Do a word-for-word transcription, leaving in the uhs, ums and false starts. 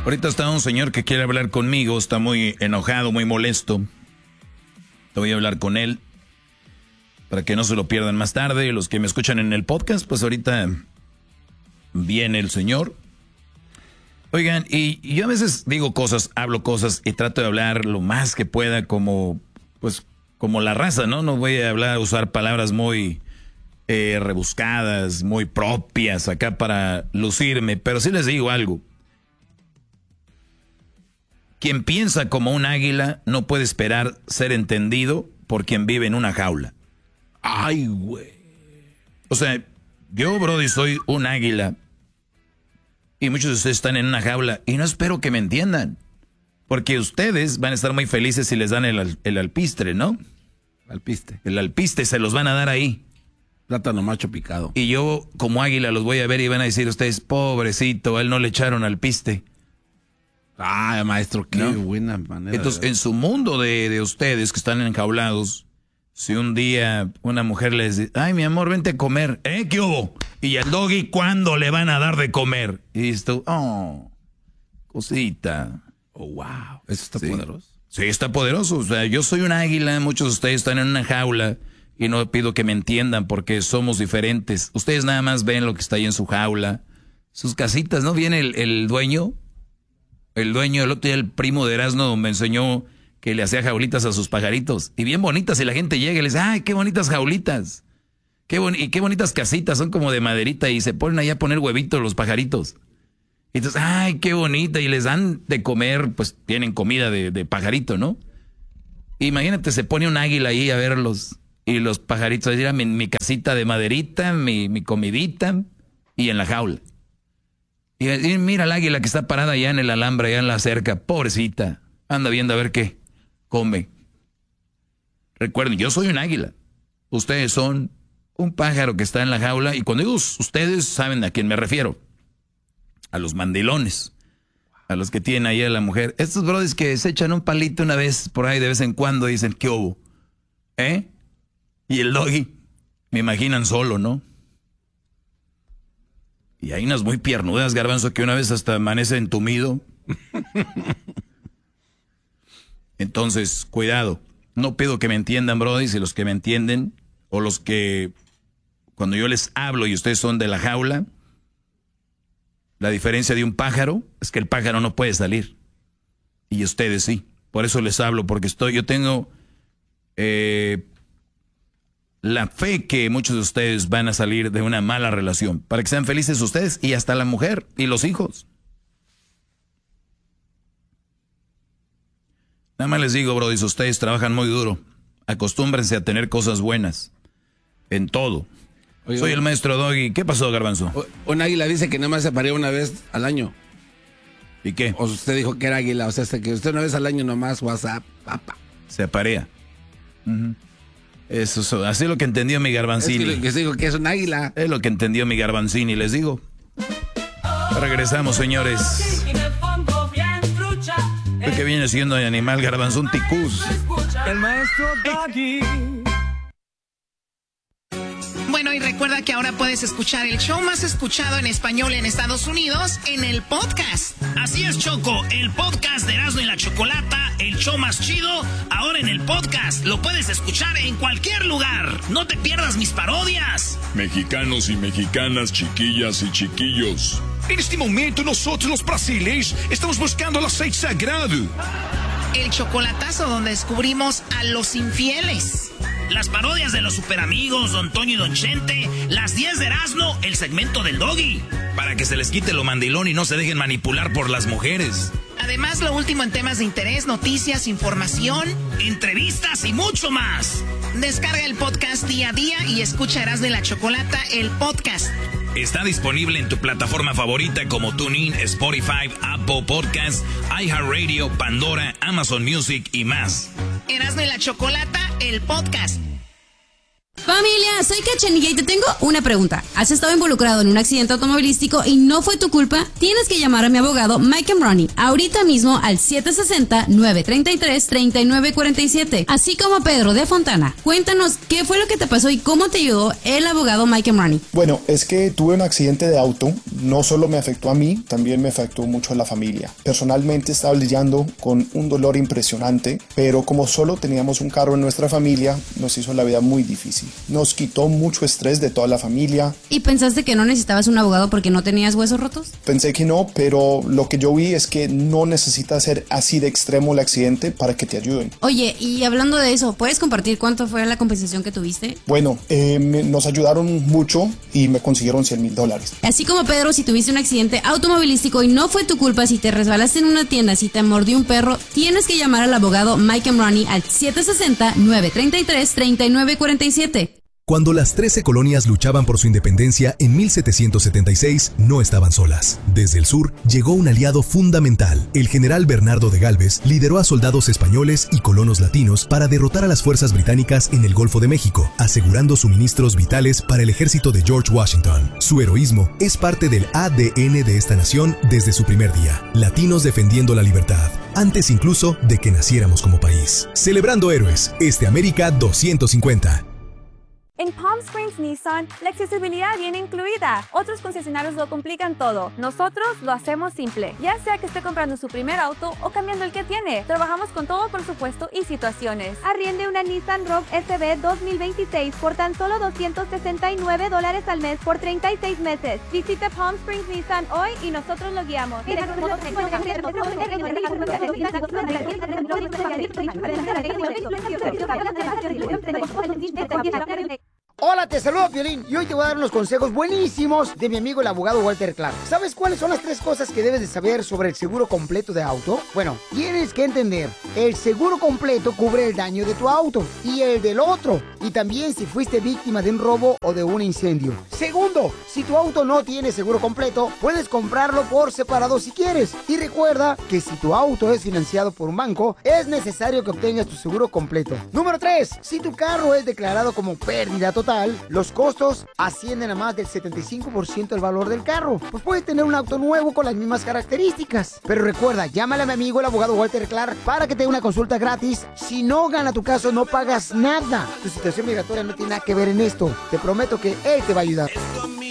Ahorita está un señor que quiere hablar conmigo, está muy enojado, muy molesto. Te voy a hablar con él para que no se lo pierdan más tarde. Los que me escuchan en el podcast, pues ahorita viene el señor. Oigan, y, y yo a veces digo cosas, hablo cosas y trato de hablar lo más que pueda como, pues, como la raza, ¿no? No voy a hablar, usar palabras muy eh, rebuscadas, muy propias acá para lucirme, pero sí les digo algo. Quien piensa como un águila no puede esperar ser entendido por quien vive en una jaula. Ay, güey. O sea, yo, brody, soy un águila. Y muchos de ustedes están en una jaula y no espero que me entiendan. Porque ustedes van a estar muy felices si les dan el, el alpistre, ¿no? Alpiste. El alpiste se los van a dar ahí. Plátano macho picado. Y yo, como águila, los voy a ver y van a decir ustedes, pobrecito, a él no le echaron alpiste. Ah, maestro, qué ¿no? buena manera. Entonces, en su mundo de, de ustedes que están enjaulados, si un día una mujer les dice, ay, mi amor, vente a comer. ¿Eh? ¿Qué hubo? Y al doggy, ¿cuándo le van a dar de comer? Y dices tú, oh, cosita. Oh, wow. Eso está sí. poderoso. Sí, está poderoso. O sea, yo soy un águila, muchos de ustedes están en una jaula y no pido que me entiendan porque somos diferentes. Ustedes nada más ven lo que está ahí en su jaula. Sus casitas, ¿no? Viene el, el dueño, el dueño, el otro día el primo de Erasmo me enseñó que le hacía jaulitas a sus pajaritos. Y bien bonitas, y la gente llega y les dice, ay, qué bonitas jaulitas. Qué bon y qué bonitas casitas, son como de maderita y se ponen ahí a poner huevitos los pajaritos. Y entonces, ay, qué bonita, y les dan de comer, pues tienen comida de, de pajarito, ¿no? Imagínate, se pone un águila ahí a verlos, y los pajaritos, ahí mi, mi casita de maderita, mi, mi comidita, y en la jaula. Y, y mira el águila que está parada allá en el alambre, allá en la cerca, pobrecita, anda viendo a ver qué come. Recuerden, yo soy un águila, ustedes son un pájaro que está en la jaula, y cuando digo ustedes, saben a quién me refiero. A los mandilones, a los que tienen ahí a la mujer. Estos brodis que se echan un palito una vez por ahí de vez en cuando y dicen, ¿qué hubo? ¿Eh? Y el doggy, me imaginan solo, ¿no? Y hay unas muy piernudas, Garbanzo, que una vez hasta amanece entumido. Entonces, cuidado. No pido que me entiendan, brodis, y los que me entienden, o los que cuando yo les hablo y ustedes son de la jaula, la diferencia de un pájaro es que el pájaro no puede salir. Y ustedes sí. Por eso les hablo, porque estoy, yo tengo eh, la fe que muchos de ustedes van a salir de una mala relación. Para que sean felices ustedes y hasta la mujer y los hijos. Nada más les digo, bro, dice, ustedes trabajan muy duro. Acostúmbrense a tener cosas buenas. En todo. Oye, soy el maestro Doggy. ¿Qué pasó, Garbanzo? Un águila dice que nada más se aparea una vez al año. ¿Y qué? O usted dijo que era águila, o sea, hasta que usted una vez al año nomás, WhatsApp, papá. Se aparea. Uh-huh. Eso, así es lo que entendió mi Garbanzini. Es que, que digo que es un águila. Es lo que entendió mi Garbanzini, les digo. Regresamos, señores. Lo que viene siendo el animal Garbanzo, un ticús. El maestro Doggy. Bueno, y recuerda que ahora puedes escuchar el show más escuchado en español en Estados Unidos en el podcast. Así es, Choco, el podcast de Erasmo y la Chocolata, el show más chido, ahora en el podcast. Lo puedes escuchar en cualquier lugar. No te pierdas mis parodias. Mexicanos y mexicanas, chiquillas y chiquillos. En este momento nosotros los brasileños estamos buscando el aceite sagrado. El chocolatazo donde descubrimos a los infieles. Las parodias de los superamigos, Don Toño y Don Chente. Las diez de Erasmo, el segmento del Doggy. Para que se les quite lo mandilón y no se dejen manipular por las mujeres. Además, lo último en temas de interés, noticias, información, entrevistas y mucho más. Descarga el podcast día a día y escucha Erasmo y la Chocolata, el podcast. Está disponible en tu plataforma favorita como TuneIn, Spotify, Apple Podcasts, iHeartRadio, Pandora, Amazon Music y más. Erasmo y la Chocolata, el podcast. Familia, soy Cachanilla y te tengo una pregunta. ¿Has estado involucrado en un accidente automovilístico y no fue tu culpa? Tienes que llamar a mi abogado Mike Emrani ahorita mismo al siete seis cero, nueve tres tres, tres nueve cuatro siete, así como a Pedro de Fontana. Cuéntanos qué fue lo que te pasó y cómo te ayudó el abogado Mike Emrani. Bueno, es que tuve un accidente de auto. No solo me afectó a mí, también me afectó mucho a la familia. Personalmente estaba lidiando con un dolor impresionante, pero como solo teníamos un carro en nuestra familia, nos hizo la vida muy difícil. Nos quitó mucho estrés de toda la familia. ¿Y pensaste que no necesitabas un abogado porque no tenías huesos rotos? Pensé que no, pero lo que yo vi es que no necesita ser así de extremo el accidente para que te ayuden. Oye, y hablando de eso, ¿puedes compartir cuánto fue la compensación que tuviste? Bueno, eh, me, nos ayudaron mucho y me consiguieron cien mil dólares. Así como Pedro, si tuviste un accidente automovilístico y no fue tu culpa, si te resbalaste en una tienda, si te mordió un perro, tienes que llamar al abogado Mike Emrani al siete seis cero, nueve tres tres, tres nueve cuatro siete. Cuando las trece colonias luchaban por su independencia en mil setecientos setenta y seis, no estaban solas. Desde el sur llegó un aliado fundamental. El general Bernardo de Gálvez lideró a soldados españoles y colonos latinos para derrotar a las fuerzas británicas en el Golfo de México, asegurando suministros vitales para el ejército de George Washington. Su heroísmo es parte del A D N de esta nación desde su primer día. Latinos defendiendo la libertad, antes incluso de que naciéramos como país. Celebrando héroes, este América doscientos cincuenta. En Palm Springs Nissan, la accesibilidad viene incluida. Otros concesionarios lo complican todo. Nosotros lo hacemos simple. Ya sea que esté comprando su primer auto o cambiando el que tiene. Trabajamos con todo presupuesto y situaciones. Arriende una Nissan Rogue S V dos mil veintiséis por tan solo doscientos sesenta y nueve dólares al mes por treinta y seis meses. Visite Palm Springs Nissan hoy y nosotros lo guiamos. Hola, te saludo, Piolín, y hoy te voy a dar unos consejos buenísimos de mi amigo el abogado Walter Clark. ¿Sabes cuáles son las tres cosas que debes de saber sobre el seguro completo de auto? Bueno, tienes que entender, el seguro completo cubre el daño de tu auto y el del otro, y también si fuiste víctima de un robo o de un incendio. Segundo, si tu auto no tiene seguro completo, puedes comprarlo por separado si quieres. Y recuerda que si tu auto es financiado por un banco, es necesario que obtengas tu seguro completo. Número tres, si tu carro es declarado como pérdida total, los costos ascienden a más del setenta y cinco por ciento del valor del carro. Pues puedes tener un auto nuevo con las mismas características. Pero recuerda, llámale a mi amigo el abogado Walter Clark para que te dé una consulta gratis. Si no gana tu caso, no pagas nada. Tu situación migratoria no tiene nada que ver en esto. Te prometo que él te va a ayudar.